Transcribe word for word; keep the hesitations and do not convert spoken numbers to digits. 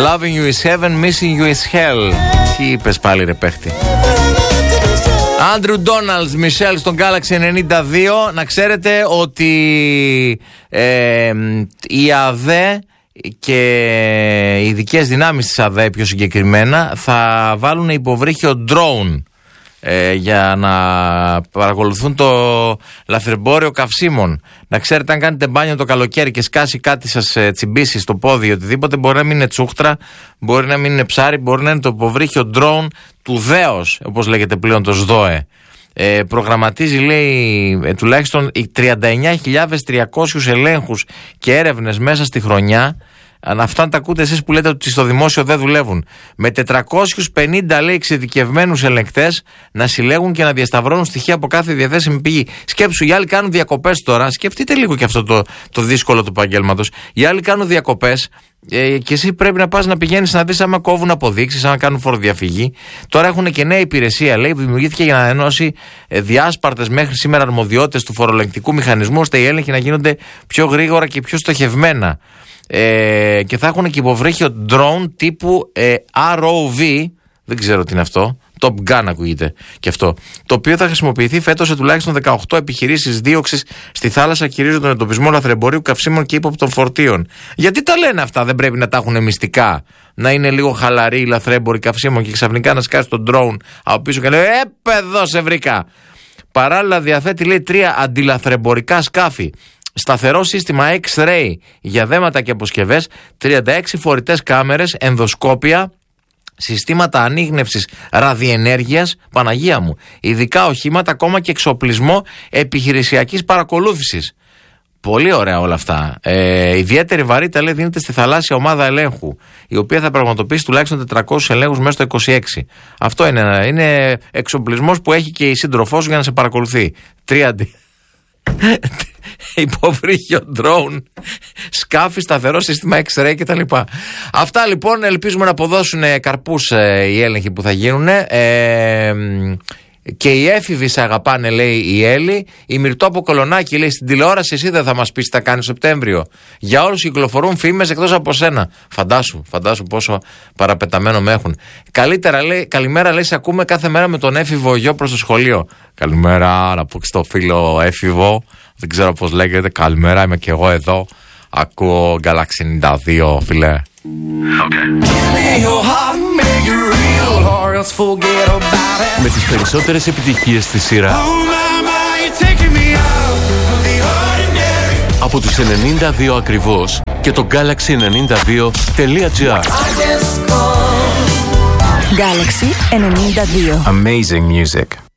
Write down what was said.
Loving you is heaven, missing you is hell. Τι είπες πάλι ρε παίχτη? Άντρου Ντόναλντς, Μισελ στον Galaxy ενενήντα δύο. Να ξέρετε ότι ε, η ΑΔΕ και οι ειδικές δυνάμεις της ΑΔΕ πιο συγκεκριμένα θα βάλουν υποβρύχιο drone ε, για να παρακολουθούν το λαθρεμπόριο καυσίμων. Να ξέρετε, αν κάνετε μπάνιο το καλοκαίρι και σκάσει κάτι σας ε, τσιμπήσει στο πόδι, οτιδήποτε, μπορεί να μην είναι τσούχτρα, μπορεί να μην είναι ψάρι, μπορεί να είναι το υποβρύχιο drone του ΔΕΟΣ, όπως λέγεται πλέον το ΣΔΟΕ. Ε, προγραμματίζει, λέει, ε, τουλάχιστον τριάντα εννιά χιλιάδες τριακόσιους ελέγχους και έρευνες μέσα στη χρονιά. Αν αυτά τα ακούτε εσείς που λέτε ότι στο δημόσιο δεν δουλεύουν. Με τετρακόσιους πενήντα, λέει, εξειδικευμένους ελεγκτές να συλλέγουν και να διασταυρώνουν στοιχεία από κάθε διαθέσιμη πηγή. Σκέψου, οι άλλοι κάνουν διακοπές τώρα. Σκεφτείτε λίγο και αυτό το, το δύσκολο του επαγγέλματος. Οι άλλοι κάνουν διακοπές ε, και εσύ πρέπει να πας να πηγαίνεις να δεις άμα κόβουν αποδείξεις, άμα κάνουν φοροδιαφυγή. Τώρα έχουν και νέα υπηρεσία, λέει, που δημιουργήθηκε για να ενώσει ε, διάσπαρτες μέχρι σήμερα αρμοδιότητες του φορολεγκτικού μηχανισμού, ώστε οι έλεγχοι να γίνονται πιο γρήγορα και πιο στοχευμένα. Ε, και θα έχουν και υποβρύχιο drone τύπου ε, αρ ο βι, δεν ξέρω τι είναι αυτό, Top Gun ακούγεται και αυτό, το οποίο θα χρησιμοποιηθεί φέτος σε τουλάχιστον δεκαοκτώ επιχειρήσεις δίωξης στη θάλασσα, κυρίως τον εντοπισμό λαθρεμπορίου καυσίμων και ύποπτων φορτίων. Γιατί τα λένε αυτά, δεν πρέπει να τα έχουν μυστικά, να είναι λίγο χαλαροί οι λαθρέμποροι καυσίμων και ξαφνικά να σκάσει τον drone από πίσω και λέει «Ε, παιδό σε βρήκα». Παράλληλα διαθέτει, λέει, τρία αντιλαθρεμπορικά σκάφη, σταθερό σύστημα X-ray για δέματα και αποσκευές, τριάντα έξι φορητές κάμερες, ενδοσκόπια, συστήματα ανίγνευσης ραδιενέργειας, Παναγία μου, ειδικά οχήματα, ακόμα και εξοπλισμό επιχειρησιακής παρακολούθησης. Πολύ ωραία όλα αυτά. Ε, ιδιαίτερη βαρύτητα, λέει, δίνεται στη θαλάσσια ομάδα ελέγχου, η οποία θα πραγματοποιήσει τουλάχιστον τετρακόσιους ελέγχους μέσα στο είκοσι έξι. Αυτό είναι, είναι εξοπλισμός που έχει και η σύντροφός σου για να σε παρακολουθεί. τριάντα υποβρύχιο drone, σκάφη, σταθερό σύστημα X-ray κτλ. Αυτά λοιπόν, ελπίζουμε να αποδώσουν καρπούς ε, οι έλεγχοι που θα γίνουν. Ε, και οι έφηβοι σε αγαπάνε, λέει η Έλλη. Η Μυρτώ από Κολονάκι, λέει, στην τηλεόραση εσύ δεν θα μας πεις τι θα κάνει Σεπτέμβριο. Για όλους κυκλοφορούν φήμες εκτός από σένα. Φαντάσου, φαντάσου πόσο παραπεταμένο με έχουν. Καλύτερα, λέει, καλημέρα, λέει, σε ακούμε κάθε μέρα με τον έφηβο γιο προς το σχολείο. Καλημέρα, να πω και στο φίλο έφηβο, δεν ξέρω πώς λέγεται. Καλημέρα, είμαι και εγώ εδώ. Ακούω Galaxy ενενήντα δύο, φιλέ. Με τις περισσότερες επιτυχίες στη σειρά από τους ενενήντα δύο ακριβώς και το Galaxy ενενήντα δύο τελεία τζι άρ. Galaxy ενενήντα δύο. Amazing music.